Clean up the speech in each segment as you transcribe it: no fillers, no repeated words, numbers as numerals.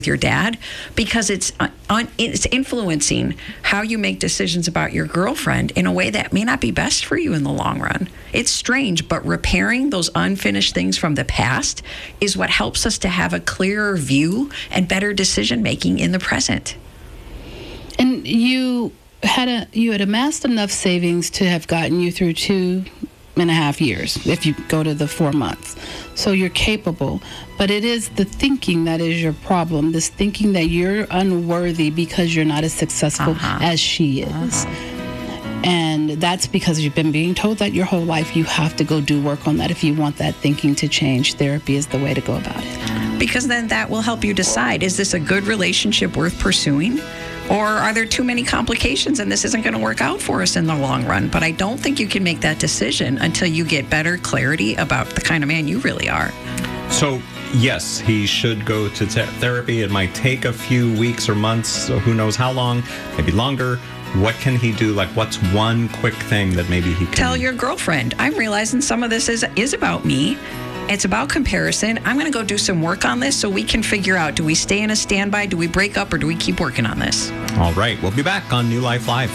your dad, because it's influencing how you make decisions about your girlfriend in a way that may not be best for you in the long run. It's strange, but repairing those unfinished things from the past is what helps us to have a clearer view and better decision making in the present. And you had amassed enough savings to have gotten you through 2.5 years, if you go to the 4 months. So you're capable. But it is the thinking that is your problem, this thinking that you're unworthy because you're not as successful as she is. And that's because you've been being told that your whole life. You have to go do work on that if you want that thinking to change. Therapy is the way to go about it. Because then that will help you decide, is this a good relationship worth pursuing? Or are there too many complications and this isn't going to work out for us in the long run? But I don't think you can make that decision until you get better clarity about the kind of man you really are. So, yes, he should go to therapy. It might take a few weeks or months, so who knows how long, maybe longer. What can he do? Like, what's one quick thing that maybe he can... Tell your girlfriend, I'm realizing some of this is about me. It's about comparison. I'm going to go do some work on this so we can figure out, do we stay in a standby, do we break up, or do we keep working on this? All right. We'll be back on New Life Live.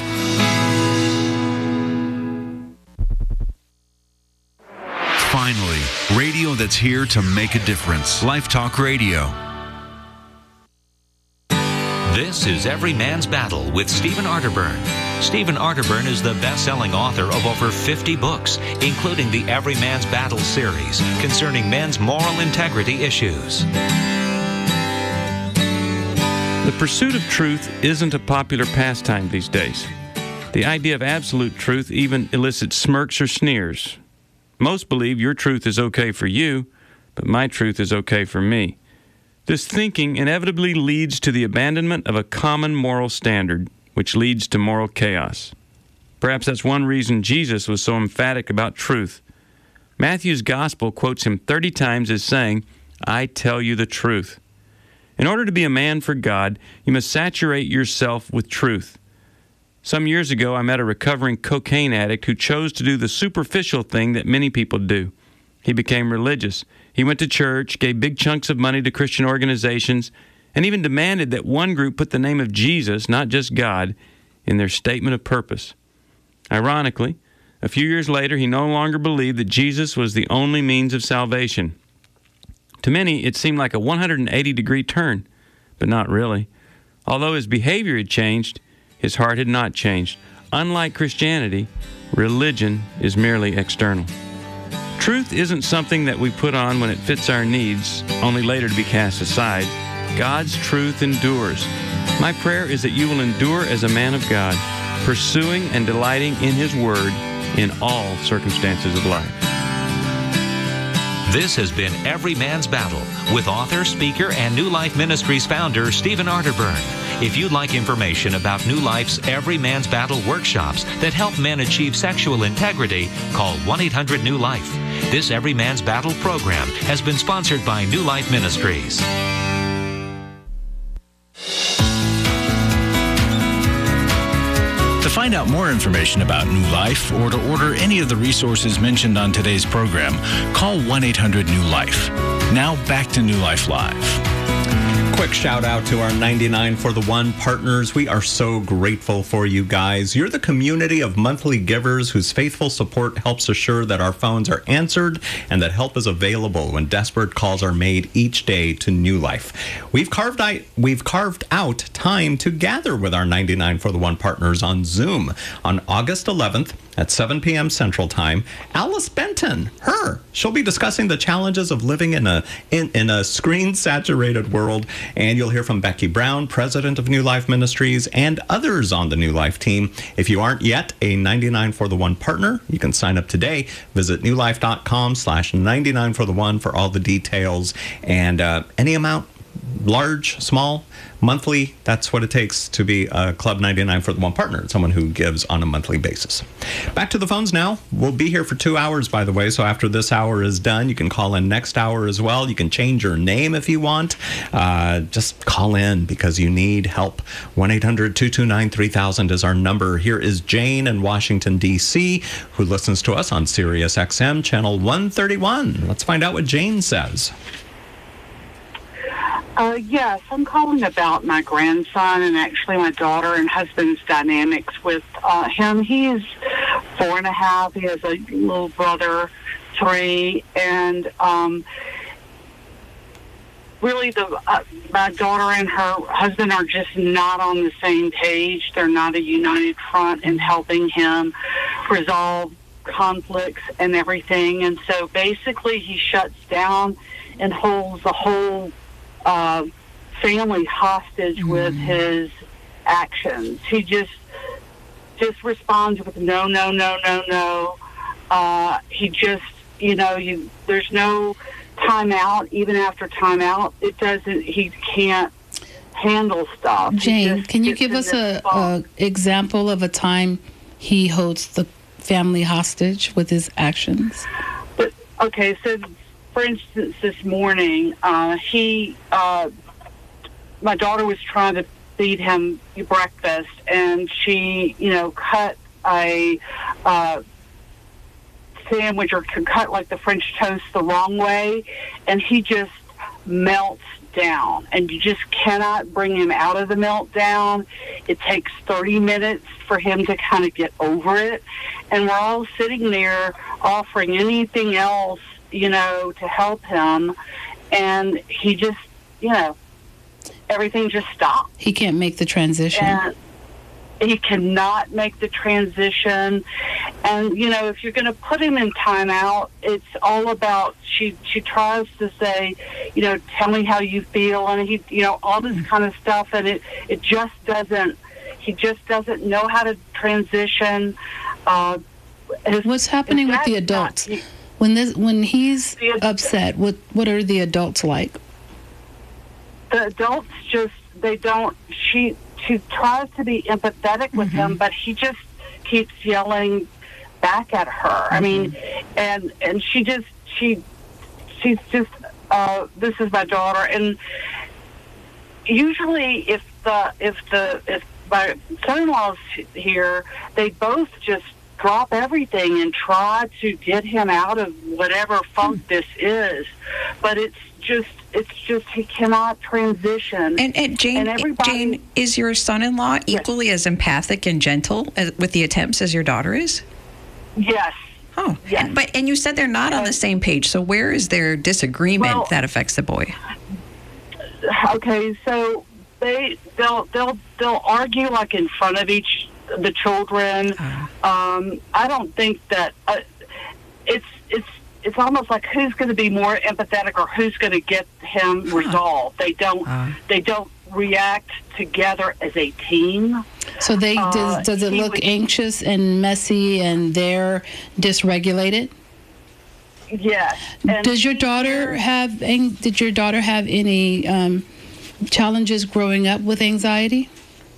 Finally, radio that's here to make a difference. Life Talk Radio. This is Every Man's Battle with Stephen Arterburn. Stephen Arterburn is the best-selling author of over 50 books, including the Every Man's Battle series concerning men's moral integrity issues. The pursuit of truth isn't a popular pastime these days. The idea of absolute truth even elicits smirks or sneers. Most believe your truth is okay for you, but my truth is okay for me. This thinking inevitably leads to the abandonment of a common moral standard, which leads to moral chaos. Perhaps that's one reason Jesus was so emphatic about truth. Matthew's gospel quotes him 30 times as saying, "I tell you the truth." In order to be a man for God, you must saturate yourself with truth. Some years ago, I met a recovering cocaine addict who chose to do the superficial thing that many people do. He became religious. He went to church, gave big chunks of money to Christian organizations, and even demanded that one group put the name of Jesus, not just God, in their statement of purpose. Ironically, a few years later, he no longer believed that Jesus was the only means of salvation. To many, it seemed like a 180-degree turn, but not really. Although his behavior had changed, his heart had not changed. Unlike Christianity, religion is merely external. Truth isn't something that we put on when it fits our needs, only later to be cast aside. God's truth endures. My prayer is that you will endure as a man of God, pursuing and delighting in His Word in all circumstances of life. This has been Every Man's Battle with author, speaker, and New Life Ministries founder Stephen Arterburn. If you'd like information about New Life's Every Man's Battle workshops that help men achieve sexual integrity, call 1-800-NEW-LIFE. This Every Man's Battle program has been sponsored by New Life Ministries. To find out more information about New Life or to order any of the resources mentioned on today's program, call 1-800-NEW-LIFE. Now back to New Life Live. Quick shout out to our 99 for the One partners. We are so grateful for you guys. You're the community of monthly givers whose faithful support helps assure that our phones are answered and that help is available when desperate calls are made each day to New Life. We've carved out time to gather with our 99 for the One partners on Zoom on August 11th at 7 p.m. Central Time. Alice Benton, she'll be discussing the challenges of living in a screen-saturated world. And you'll hear from Becky Brown, president of New Life Ministries, and others on the New Life team. If you aren't yet a 99 for the One partner, you can sign up today. Visit newlife.com/99 for the One for all the details. And any amount, large, small, monthly, that's what it takes to be a Club 99 for the One partner, someone who gives on a monthly basis. Back to the phones now. We'll be here for 2 hours, by the way, so after this hour is done, you can call in next hour as well. You can change your name if you want. Just call in because you need help. 1-800-229-3000 is our number. Here is Jane in Washington, D.C., who listens to us on Sirius XM, channel 131. Let's find out what Jane says. Yes, I'm calling about my grandson and actually my daughter and husband's dynamics with him. He is 4.5. He has a little brother, 3, and really my daughter and her husband are just not on the same page. They're not a united front in helping him resolve conflicts and everything. And so basically he shuts down and holds the whole family hostage with his actions. He just responds with no, no, no, no, no. He just, there's no timeout. Even after timeout, he can't handle stuff. Jane, can you give us a example of a time he holds the family hostage with his actions? Okay, so for instance, this morning, my daughter was trying to feed him breakfast, and she, cut a sandwich or cut like the French toast the wrong way, and he just melts down, and you just cannot bring him out of the meltdown. It takes 30 minutes for him to kind of get over it, and we're all sitting there offering anything else, to help him, and he just, everything just stops. He can't make the transition. And he cannot make the transition. And, if you're going to put him in timeout, it's all about, she tries to say, tell me how you feel, and he, all this kind of stuff, and it just doesn't, he just doesn't know how to transition. What's happening with the adults? When he's upset, what are the adults like? The adults just, they don't, she tries to be empathetic with him, but he just keeps yelling back at her. I mean, and she's just, this is my daughter, and usually if my son-in-law's here, they both just drop everything and try to get him out of whatever funk this is. But it's just he cannot transition. And Jane, is your son-in-law equally as empathic and gentle with the attempts as your daughter is? Yes. Oh, yes. And you said they're not on the same page. So where is their disagreement that affects the boy? Okay, so they'll argue like in front of the children. I don't think that it's almost like who's going to be more empathetic or who's going to get him resolved. They don't react together as a team. So does it look anxious and messy and they're dysregulated? Yes. Did your daughter have any challenges growing up with anxiety?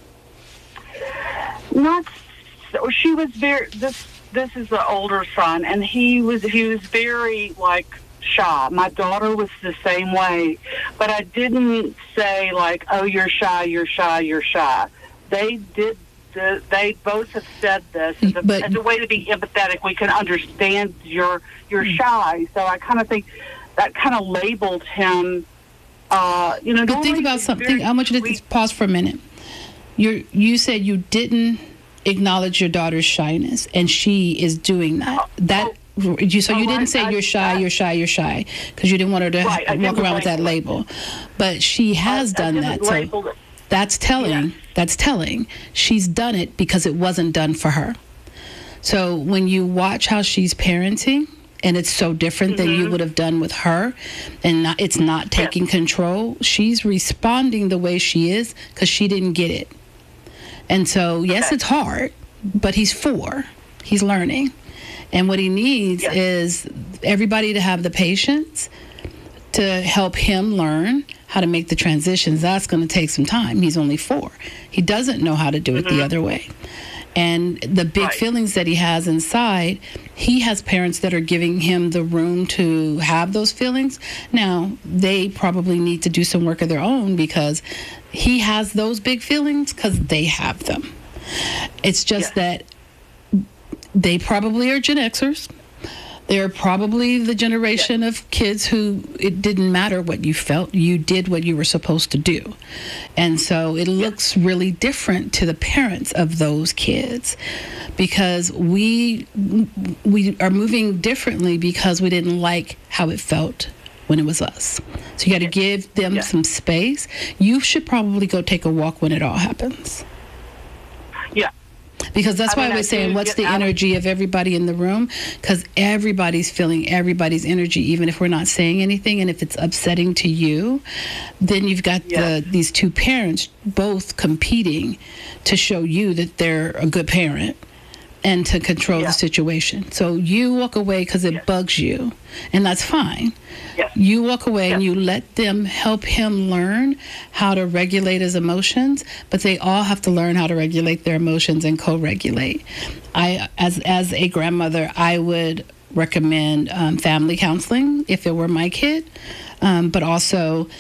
Not so. She was very. This is the older son, and he was very shy. My daughter was the same way, but I didn't say oh, you're shy, you're shy, you're shy. They did. They both have said this as a way to be empathetic. We can understand you're shy. So I kind of think that kind of labeled him. But think about something. I want you to pause for a minute. You said you didn't acknowledge your daughter's shyness, and she is doing that. You didn't say you're shy, because you didn't want her to walk around with that label. But she has done that. So that's telling. Yes. That's telling. She's done it because it wasn't done for her. So when you watch how she's parenting, and it's so different than you would have done with her, and it's not taking control, she's responding the way she is because she didn't get it. And so, yes, it's hard, but he's 4. He's learning. And what he needs is everybody to have the patience to help him learn how to make the transitions. That's going to take some time. He's only 4. He doesn't know how to do it the other way. And the big feelings that he has inside, he has parents that are giving him the room to have those feelings. Now, they probably need to do some work of their own because he has those big feelings because they have them. It's just that they probably are Gen Xers. They're probably the generation of kids who it didn't matter what you felt. You did what you were supposed to do. And so it looks really different to the parents of those kids because we are moving differently because we didn't like how it felt when it was us. So you got to give them some space. You should probably go take a walk when it all happens. Yeah. Because that's why I was saying, what's the energy of everybody in the room? Because everybody's feeling everybody's energy, even if we're not saying anything. And if it's upsetting to you, then you've got these two parents both competing to show you that they're a good parent and to control the situation. So you walk away because it bugs you, and that's fine. You walk away and you let them help him learn how to regulate his emotions, but they all have to learn how to regulate their emotions and co-regulate. As a grandmother, I would recommend family counseling if it were my kid, but also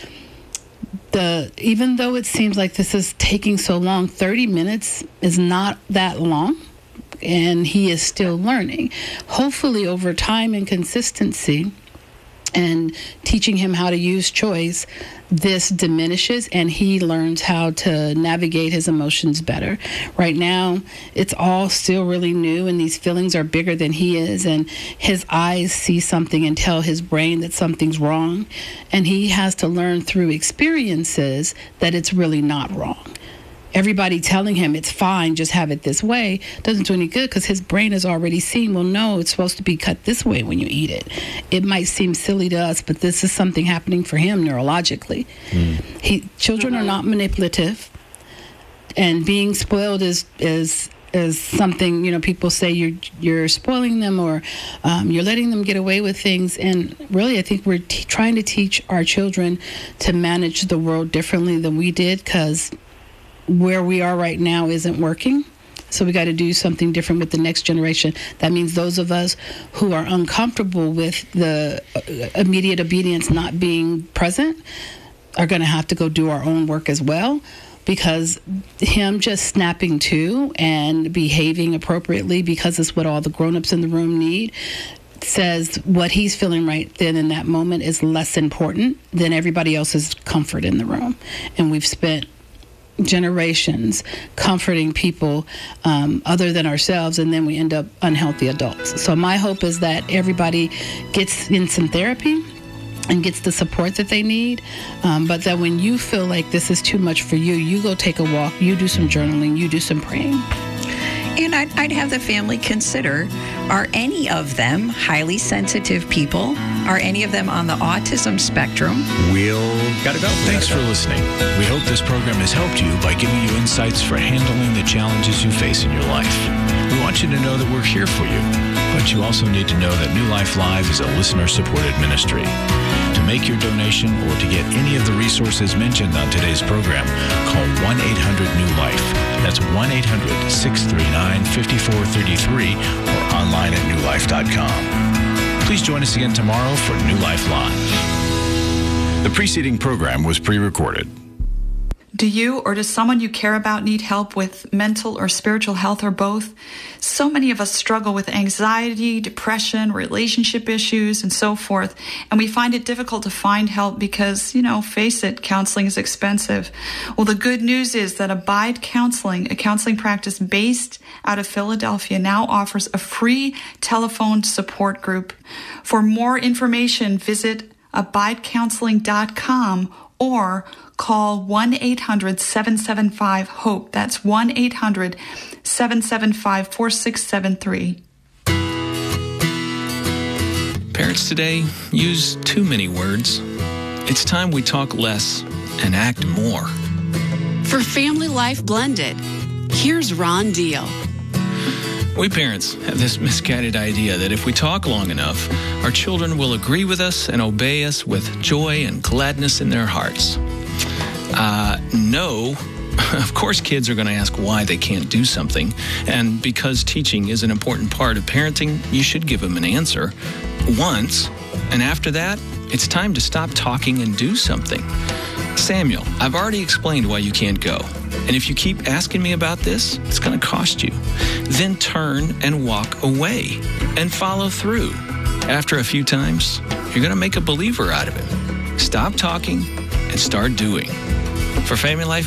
even though it seems like this is taking so long, 30 minutes is not that long. And he is still learning. Hopefully, over time and consistency and teaching him how to use choice, this diminishes and he learns how to navigate his emotions better. Right now, it's all still really new and these feelings are bigger than he is, and his eyes see something and tell his brain that something's wrong, and he has to learn through experiences that it's really not wrong. Everybody telling him it's fine, just have it this way, doesn't do any good because his brain has already seen, well, no, it's supposed to be cut this way when you eat it. It might seem silly to us, but this is something happening for him neurologically. Children are not manipulative, and being spoiled is something, you know, people say you're spoiling them or you're letting them get away with things. And really, I think we're trying to teach our children to manage the world differently than we did, because where we are right now isn't working. So we got to do something different with the next generation. That means those of us who are uncomfortable with the immediate obedience not being present are going to have to go do our own work as well, because him just snapping to and behaving appropriately, because it's what all the grown-ups in the room need, says what he's feeling right then in that moment is less important than everybody else's comfort in the room. And we've spent generations comforting people other than ourselves, and then we end up unhealthy adults. So my hope is that everybody gets in some therapy and gets the support that they need, but that when you feel like this is too much for you, you go take a walk, you do some journaling, you do some praying. And I'd have the family consider, are any of them highly sensitive people? Are any of them on the autism spectrum? Gotta go. Thanks for listening. We hope this program has helped you by giving you insights for handling the challenges you face in your life. We want you to know that we're here for you, but you also need to know that New Life Live is a listener-supported ministry. To make your donation or to get any of the resources mentioned on today's program, call 1-800-NEW-LIFE. That's 1-800-639-5433 or online at newlife.com. Please join us again tomorrow for New Life Live. The preceding program was pre-recorded. Do you or does someone you care about need help with mental or spiritual health or both? So many of us struggle with anxiety, depression, relationship issues, and so forth. And we find it difficult to find help because, face it, counseling is expensive. Well, the good news is that Abide Counseling, a counseling practice based out of Philadelphia, now offers a free telephone support group. For more information, visit abidecounseling.com or call 1-800-775-HOPE. That's 1-800-775-4673. Parents today use too many words. It's time we talk less and act more. For Family Life Blended, here's Ron Deal. We parents have this misguided idea that if we talk long enough, our children will agree with us and obey us with joy and gladness in their hearts. No. Of course, kids are going to ask why they can't do something. And because teaching is an important part of parenting, you should give them an answer once. And after that, it's time to stop talking and do something. Samuel, I've already explained why you can't go. And if you keep asking me about this, it's going to cost you. Then turn and walk away and follow through. After a few times, you're going to make a believer out of it. Stop talking and start doing. For Family Life